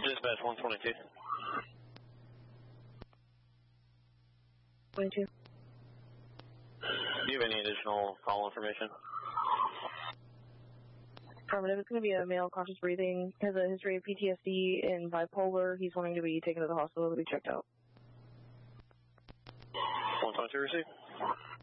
Dispatch 122. 22. Do you have any additional call information? Affirmative. It's going to be a male, conscious breathing, has a history of PTSD and bipolar. He's wanting to be taken to the hospital to be checked out. 122 received.